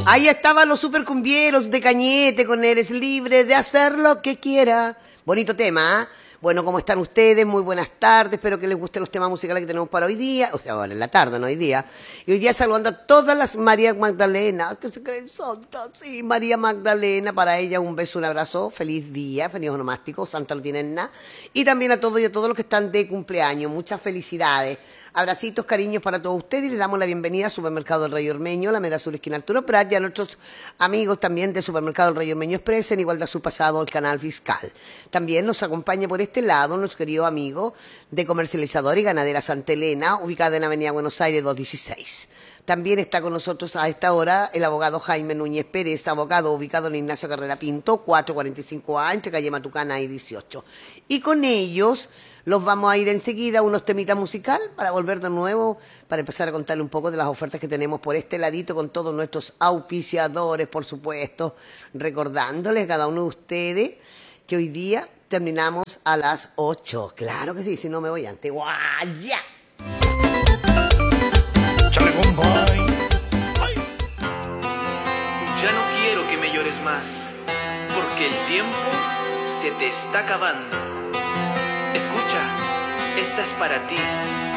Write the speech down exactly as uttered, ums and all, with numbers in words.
Ahí estaban los supercumbieros de Cañete con Eres libre de hacer lo que quiera. Bonito tema, ¿eh? Bueno, ¿cómo están ustedes? Muy buenas tardes, espero que les gusten los temas musicales que tenemos para hoy día, o sea, ahora en la tarde, no hoy día. Y hoy día saludando a todas las María Magdalena, que se creen santas, sí, María Magdalena, para ella un beso, un abrazo, feliz día, feliz onomástico, Santa no tienen nada. Y también a todos y a todos los que están de cumpleaños, muchas felicidades. Abracitos, cariños para todos ustedes y les damos la bienvenida a Supermercado El Rey Ormeño, la Meda Sur, esquina Arturo Prat, y a nuestros amigos también de Supermercado El Rey Ormeño Express, en Igualdad Sur Pasado, el canal fiscal. También nos acompaña por este lado nuestro querido amigo de Comercializador y Ganadera Santa Elena, ubicada en Avenida Buenos Aires doscientos dieciséis. También está con nosotros a esta hora el abogado Jaime Núñez Pérez, abogado ubicado en Ignacio Carrera Pinto, cuatrocientos cuarenta y cinco A, entre calle Matucana y dieciocho. Y con ellos los vamos a ir enseguida a unos temitas musical para volver de nuevo, para empezar a contarle un poco de las ofertas que tenemos por este ladito con todos nuestros auspiciadores, por supuesto, recordándoles a cada uno de ustedes que hoy día terminamos a las ocho. Claro que sí, si no me voy antes. ¡Guaya! Ya no quiero que me llores más, porque el tiempo se te está acabando. Escucha, esta es para ti.